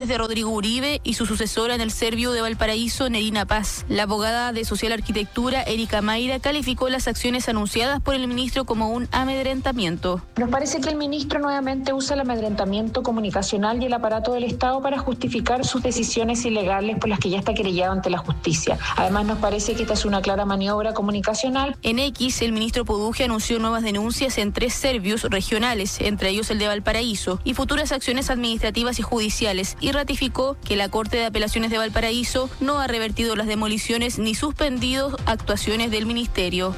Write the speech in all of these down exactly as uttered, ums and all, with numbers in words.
de Rodrigo Uribe y su sucesora en el Serviu de Valparaíso, Nerina Paz. La abogada de Social Arquitectura, Erika Mayra, calificó las acciones anunciadas por el ministro como un amedrentamiento. Nos parece que el ministro nuevamente usa el amedrentamiento comunicacional y el aparato del Estado para justificar sus decisiones ilegales por las que ya está querellado ante la justicia. Además, nos parece que esta es una clara maniobra comunicacional. En X, el ministro Poduje anunció nuevas denuncias en tres servius regionales, entre ellos el de Valparaíso, y futuras acciones administrativas y judiciales, y ratificó que la Corte de Apelaciones de Valparaíso no ha revertido las demoliciones ni suspendido actuaciones del ministerio.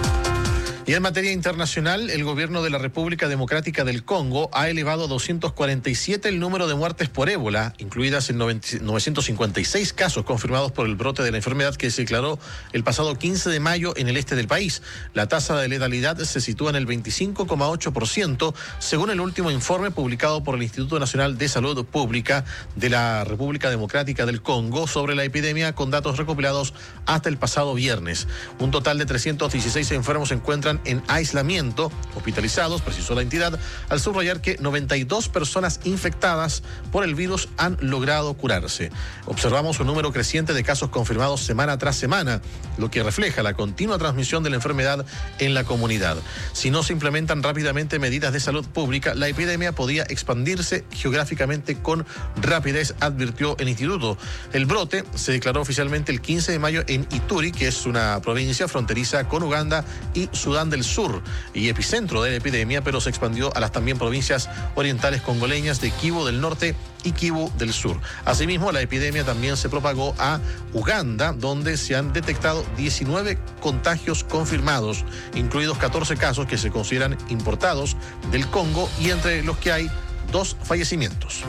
Y en materia internacional, el gobierno de la República Democrática del Congo ha elevado a doscientos cuarenta y siete el número de muertes por ébola, incluidas en novecientos cincuenta y seis casos confirmados por el brote de la enfermedad que se declaró el pasado quince de mayo en el este del país. La tasa de letalidad se sitúa en el veinticinco coma ocho por ciento, según el último informe publicado por el Instituto Nacional de Salud Pública de la República Democrática del Congo sobre la epidemia, con datos recopilados hasta el pasado viernes. Un total de trescientos dieciséis enfermos se encuentran en aislamiento, hospitalizados, precisó la entidad, al subrayar que noventa y dos personas infectadas por el virus han logrado curarse. Observamos un número creciente de casos confirmados semana tras semana, lo que refleja la continua transmisión de la enfermedad en la comunidad. Si no se implementan rápidamente medidas de salud pública, la epidemia podría expandirse geográficamente con rapidez, advirtió el instituto. El brote se declaró oficialmente el quince de mayo en Ituri, que es una provincia fronteriza con Uganda y Sudán del Sur y epicentro de la epidemia, pero se expandió a las también provincias orientales congoleñas de Kivu del Norte y Kivu del Sur. Asimismo, la epidemia también se propagó a Uganda, donde se han detectado diecinueve contagios confirmados, incluidos catorce casos que se consideran importados del Congo, y entre los que hay dos fallecimientos.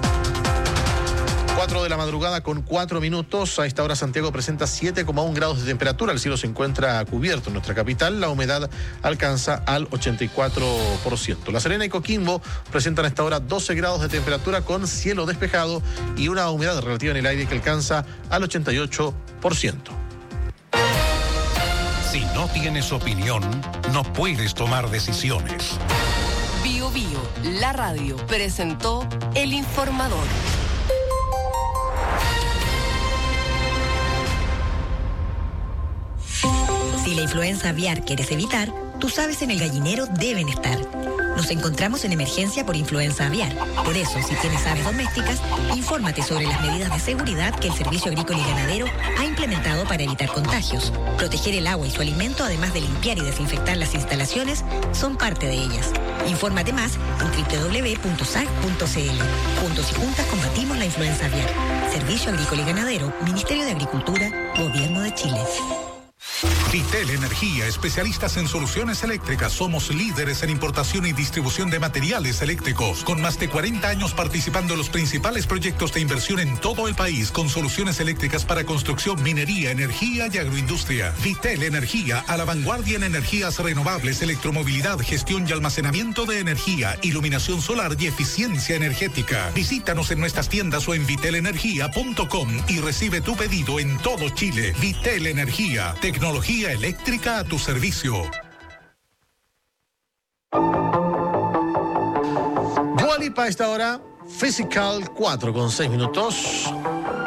cuatro de la madrugada con cuatro minutos. A esta hora Santiago presenta siete coma uno grados de temperatura. El cielo se encuentra cubierto en nuestra capital. La humedad alcanza al ochenta y cuatro por ciento. La Serena y Coquimbo presentan a esta hora doce grados de temperatura con cielo despejado y una humedad relativa en el aire que alcanza al ochenta y ocho por ciento. Si no tienes opinión, no puedes tomar decisiones. Bio Bio, la radio, presentó El Informador. Si la influenza aviar quieres evitar, tus aves en el gallinero deben estar. Nos encontramos en emergencia por influenza aviar. Por eso, si tienes aves domésticas, infórmate sobre las medidas de seguridad que el Servicio Agrícola y Ganadero ha implementado para evitar contagios. Proteger el agua y su alimento, además de limpiar y desinfectar las instalaciones, son parte de ellas. Infórmate más en doble u doble u doble u punto s a g punto c l. Juntos y juntas combatimos la influenza aviar. Servicio Agrícola y Ganadero, Ministerio de Agricultura, Gobierno de Chile. Vitel Energía, especialistas en soluciones eléctricas. Somos líderes en importación y distribución de materiales eléctricos, con más de cuarenta años participando en los principales proyectos de inversión en todo el país, con soluciones eléctricas para construcción, minería, energía y agroindustria. Vitel Energía, a la vanguardia en energías renovables, electromovilidad, gestión y almacenamiento de energía, iluminación solar y eficiencia energética. Visítanos en nuestras tiendas o en vitel energía punto com y recibe tu pedido en todo Chile. Vitel Energía, tecnología eléctrica a tu servicio. Dua Lipa a esta hora, Physical, cuatro con seis minutos.